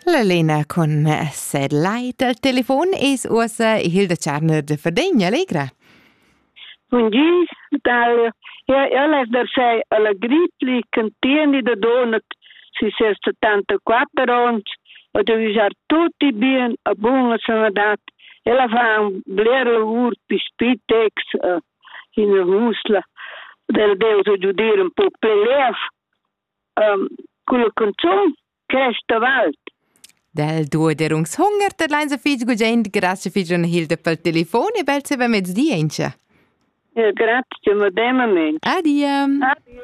La Lena con Said Light al telefon es usa Hilda Czarner de Verdegna, allegra. Buongiorno, Natalia. Io les dar sei alla gripli cantieni da donut si 74 anni e devi usare tutti bien a buona sanità. E la fa un bler lavoro per Spitex in Rusla del devo giudire un po' pelef con la canzone Cresta Wald. Del Duoderungshunger, der Lein so viel gugent, grazie für John Hilda pel telefon e bel se va mezz diencia. Grazie, ma demamente. Adia.